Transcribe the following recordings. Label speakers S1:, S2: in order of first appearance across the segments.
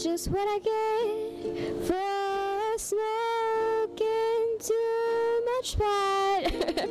S1: That's just what I get for smoking too much pot.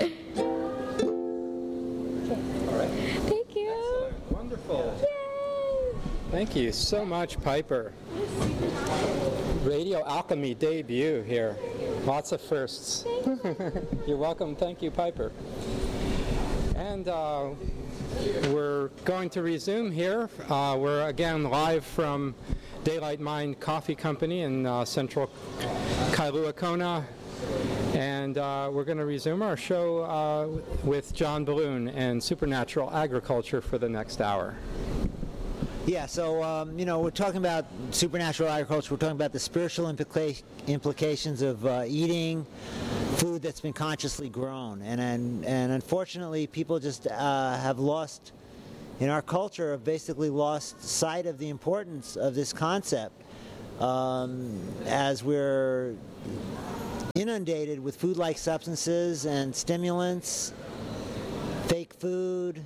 S2: All right.
S1: Thank you.
S2: Excellent. Wonderful.
S1: Yay.
S2: Thank you so much, Piper. Radio Alchemy debut here. Lots of firsts. You're welcome. Thank you, Piper. And we're going to resume here. We're again live from Daylight Mine Coffee Company in central Kailua Kona. And we're going to resume our show with John Balloon and Supernatural Agriculture for the next hour.
S3: Yeah, so, we're talking about supernatural agriculture. We're talking about the spiritual implications of eating food that's been consciously grown. And unfortunately, people just have lost, in our culture, have basically lost sight of the importance of this concept as we're inundated with food-like substances and stimulants, fake food,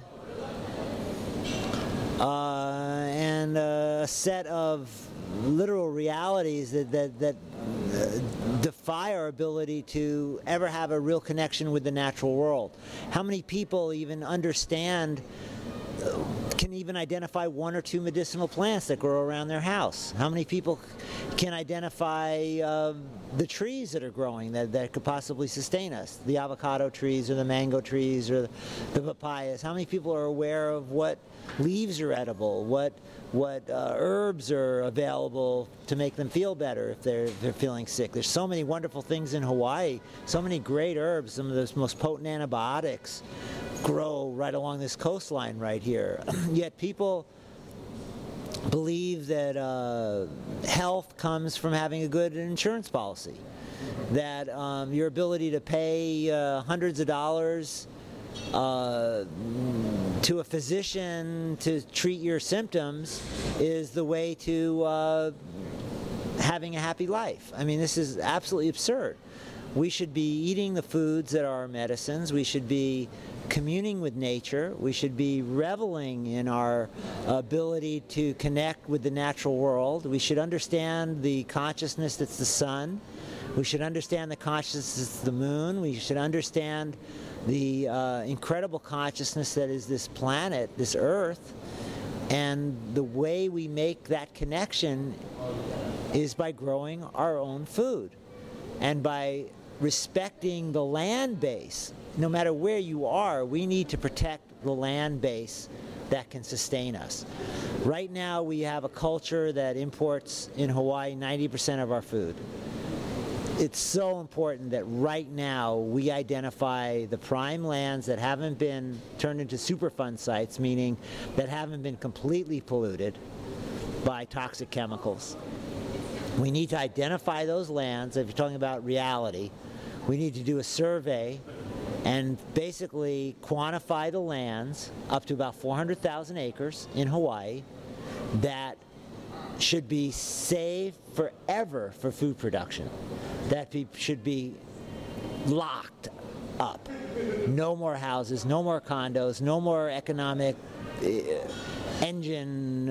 S3: and a set of literal realities that defy our ability to ever have a real connection with the natural world. How many people even understand, can even identify one or two medicinal plants that grow around their house? How many people can identify the trees that are growing that could possibly sustain us? The avocado trees or the mango trees or the papayas. How many people are aware of what leaves are edible, what herbs are available to make them feel better if they're feeling sick? There's so many wonderful things in Hawaii, so many great herbs, some of the most potent antibiotics grow right along this coastline right here. Yet people believe that health comes from having a good insurance policy, that your ability to pay hundreds of dollars to a physician to treat your symptoms is the way to having a happy life. I mean, this is absolutely absurd. We should be eating the foods that are our medicines. We should be communing with nature. We should be reveling in our ability to connect with the natural world. We should understand the consciousness that's the sun. We should understand the consciousness that's the moon. We should understand the incredible consciousness that is this planet, this earth. And the way we make that connection is by growing our own food and by respecting the land base. No matter where you are, we need to protect the land base that can sustain us. Right now, we have a culture that imports in Hawaii 90% of our food. It's so important that right now we identify the prime lands that haven't been turned into Superfund sites, meaning that haven't been completely polluted by toxic chemicals. We need to identify those lands. If you're talking about reality, we need to do a survey and basically quantify the lands up to about 400,000 acres in Hawaii that should be saved forever for food production, that should be locked up. No more houses, no more condos, no more economic engine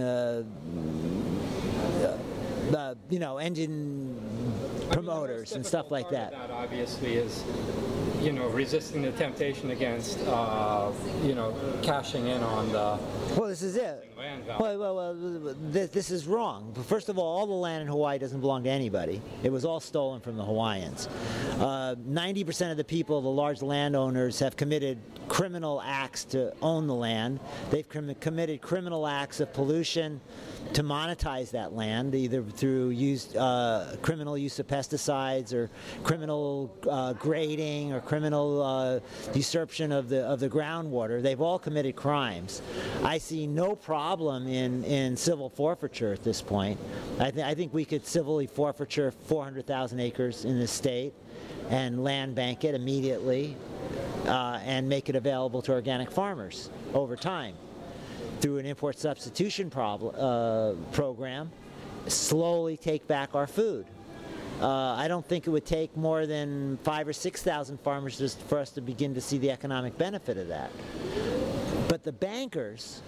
S3: promoters and stuff like that.
S2: That obviously is, resisting the temptation against, cashing in on the.
S3: Well, this is it.
S2: Land value.
S3: Well, this is wrong. First of all the land in Hawaii doesn't belong to anybody. It was all stolen from the Hawaiians. 90% of the people, the large landowners, have committed criminal acts to own the land. They've committed criminal acts of pollution to monetize that land, either through criminal use of pesticides or criminal grading or criminal usurpation of the groundwater. They've all committed crimes. I see no problem in civil forfeiture at this point. I think we could civilly forfeiture 400,000 acres in this state and land bank it immediately and make it available to organic farmers over time through an import substitution program, slowly take back our food. I don't think it would take more than 5,000 or 6,000 farmers just for us to begin to see the economic benefit of that. But the bankers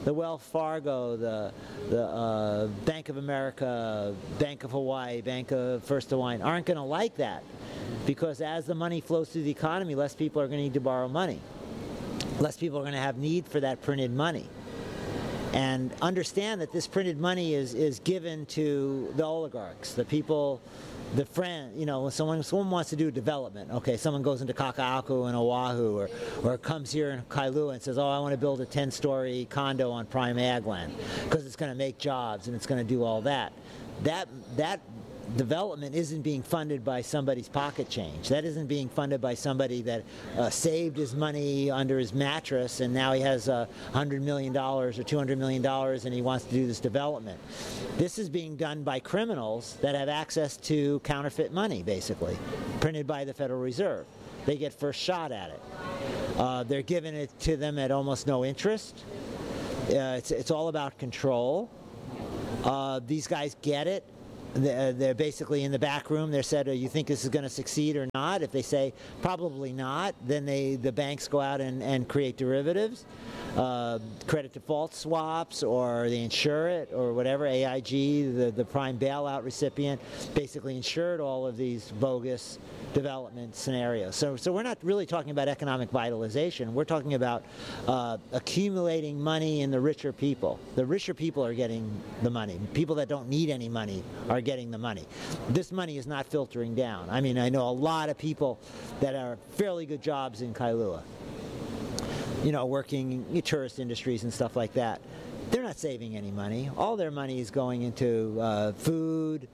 S3: The Wells Fargo, the Bank of America, Bank of Hawaii, Bank of First Hawaiian aren't going to like that, because as the money flows through the economy, less people are going to need to borrow money. Less people are going to have need for that printed money. And understand that this printed money is given to the oligarchs, the people, the friend, you know, when someone wants to do development, okay, someone goes into Kaka'aku in Oahu or comes here in Kailua and says, oh, I want to build a 10-story condo on prime ag land because it's going to make jobs and it's going to do all that. That development isn't being funded by somebody's pocket change. That isn't being funded by somebody that saved his money under his mattress and now he has $100 million or $200 million and he wants to do this development. This is being done by criminals that have access to counterfeit money, basically, printed by the Federal Reserve. They get first shot at it. They're giving it to them at almost no interest. It's all about control. These guys get it. They're basically in the back room. They're said, you think this is going to succeed or not? If they say probably not, then the banks go out and create derivatives, credit default swaps, or they insure it, or whatever. AIG, the prime bailout recipient, basically insured all of these bogus development scenarios. So we're not really talking about economic vitalization. We're talking about accumulating money in the richer people. The richer people are getting the money. People that don't need any money are getting the money. This money is not filtering down. I mean, I know a lot of people that are fairly good jobs in Kailua, you know, working in tourist industries and stuff like that. They're not saving any money. All their money is going into food,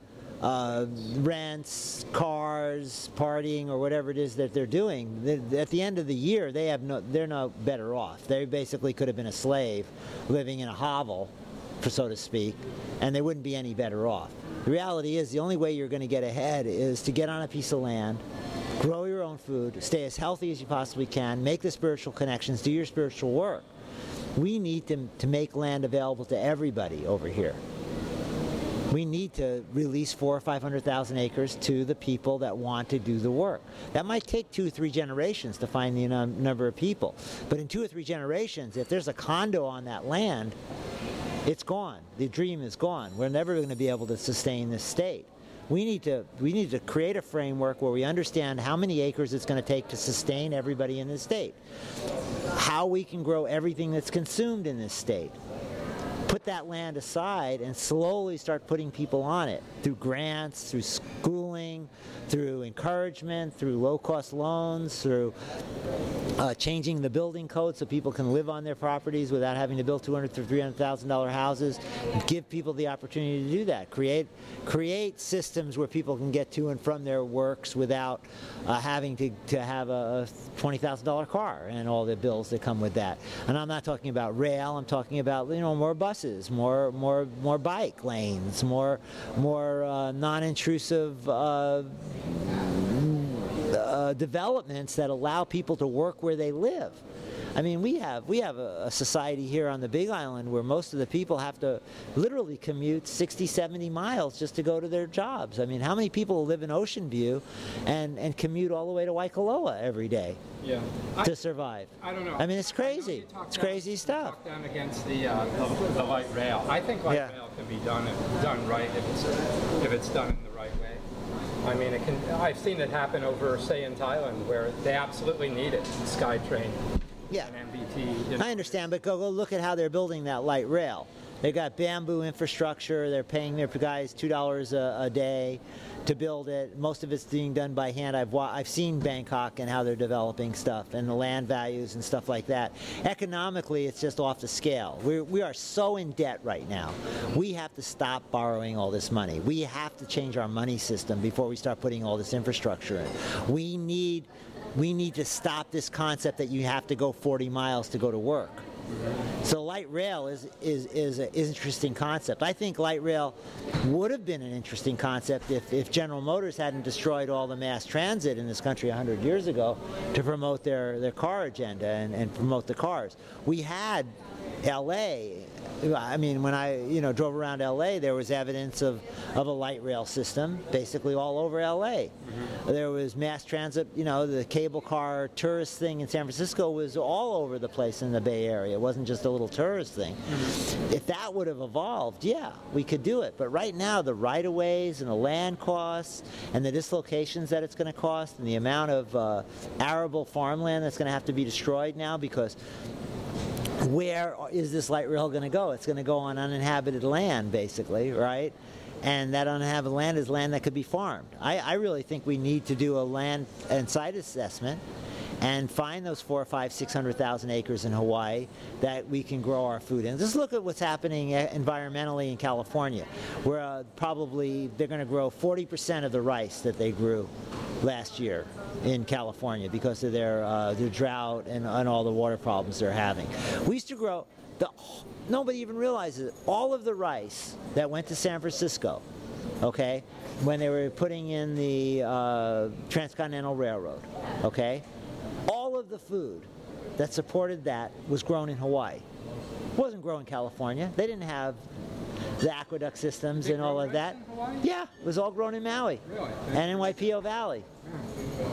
S3: rents, cars, partying, or whatever it is that they're doing. At the end of the year, they're no better off. They basically could have been a slave living in a hovel, so to speak, and they wouldn't be any better off. The reality is the only way you're going to get ahead is to get on a piece of land, grow your own food, stay as healthy as you possibly can, make the spiritual connections, do your spiritual work. We need to make land available to everybody over here. We need to release 400,000 or 500,000 acres to the people that want to do the work. That might take 2 or 3 generations to find the number of people. But in 2 or 3 generations, if there's a condo on that land, it's gone. The dream is gone. We're never going to be able to sustain this state. We need to create a framework where we understand how many acres it's going to take to sustain everybody in this state, how we can grow everything that's consumed in this state. Put that land aside and slowly start putting people on it through grants, through schooling, through encouragement, through low-cost loans, through changing the building code so people can live on their properties without having to build $200,000 to $300,000 houses. Give people the opportunity to do that. Create systems where people can get to and from their works without having to have a $20,000 car and all the bills that come with that. And I'm not talking about rail. I'm talking about, you know, more buses, more bike lanes, more non-intrusive developments that allow people to work where they live. I mean, we have a society here on the Big Island where most of the people have to literally commute 60, 70 miles just to go to their jobs. I mean, how many people live in Ocean View and commute all the way to Waikoloa every day to survive? I don't know. I mean, it's crazy. It's crazy stuff.
S2: Talk down against the light rail. I think light rail can be done right if it's done in the right way. I mean, I've seen it happen over, say, in Thailand, where they absolutely need it. SkyTrain.
S3: Yeah,
S2: MBT, you know.
S3: I understand, but go look at how they're building that light rail. They got bamboo infrastructure. They're paying their guys $2 a day to build it. Most of it's being done by hand. I've seen Bangkok and how they're developing stuff and the land values and stuff like that. Economically, it's just off the scale. We are so in debt right now. We have to stop borrowing all this money. We have to change our money system before we start putting all this infrastructure in. We need to stop this concept that you have to go 40 miles to go to work. So light rail is an interesting concept. I think light rail would have been an interesting concept if General Motors hadn't destroyed all the mass transit in this country 100 years ago to promote their car agenda and promote the cars. We had LA, I mean, when I drove around LA, there was evidence of a light rail system basically all over LA. There was mass transit, the cable car tourist thing in San Francisco was all over the place in the Bay Area. It wasn't just a little tourist thing. If that would have evolved, yeah, we could do it. But right now, the right-of-ways and the land costs and the dislocations that it's going to cost and the amount of arable farmland that's going to have to be destroyed now, because where is this light rail going to go? It's going to go on uninhabited land, basically, right? And that uninhabited land is land that could be farmed. I really think we need to do a land and site assessment and find those 400,000, 500,000, 600,000 acres in Hawaii that we can grow our food in. Just look at what's happening environmentally in California, where probably they're going to grow 40% of the rice that they grew last year in California because of their drought and all the water problems they're having. We used to grow, nobody even realizes it, all of the rice that went to San Francisco, okay, when they were putting in the Transcontinental Railroad, okay, all of the food that supported that was grown in Hawaii. It wasn't grown in California. They didn't have the aqueduct systems and all of that. Yeah, it was all grown in Maui and in Waipio Valley.